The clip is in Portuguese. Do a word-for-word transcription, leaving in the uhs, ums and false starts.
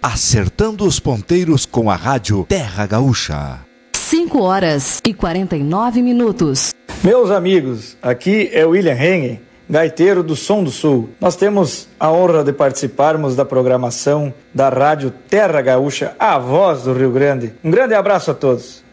acertando os ponteiros com a rádio Terra Gaúcha. cinco horas e quarenta e nove minutos. Meus amigos, aqui é William Hengen, gaiteiro do Som do Sul. Nós temos a honra de participarmos da programação da rádio Terra Gaúcha, a voz do Rio Grande. Um grande abraço a todos.